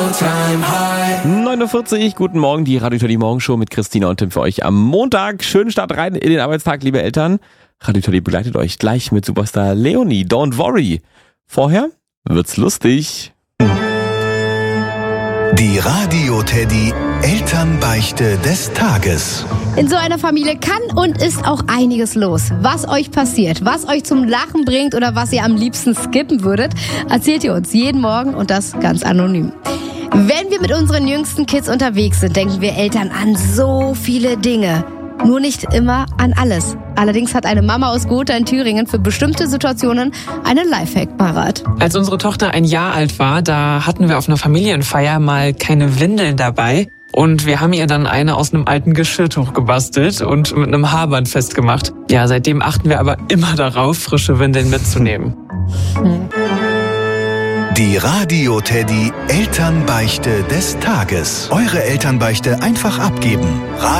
All-Time High. 9:40 Uhr, guten Morgen, die Radio Teddy Morgenshow mit Christina und Tim für euch am Montag. Schönen Start rein in den Arbeitstag, liebe Eltern. Radio Teddy begleitet euch gleich mit Superstar Leonie, Don't Worry. Vorher wird's lustig. Die Radio Teddy Elternbeichte des Tages. In so einer Familie kann und ist auch einiges los. Was euch passiert, was euch zum Lachen bringt oder was ihr am liebsten skippen würdet, erzählt ihr uns jeden Morgen und das ganz anonym. Wenn wir mit unseren jüngsten Kids unterwegs sind, denken wir Eltern an so viele Dinge. Nur nicht immer an alles. Allerdings hat eine Mama aus Gotha in Thüringen für bestimmte Situationen einen Lifehack parat. Als unsere Tochter ein Jahr alt war, da hatten wir auf einer Familienfeier mal keine Windeln dabei. Und wir haben ihr dann eine aus einem alten Geschirrtuch gebastelt und mit einem Haarband festgemacht. Ja, seitdem achten wir aber immer darauf, frische Windeln mitzunehmen. Die Radio Teddy Elternbeichte des Tages. Eure Elternbeichte einfach abgeben.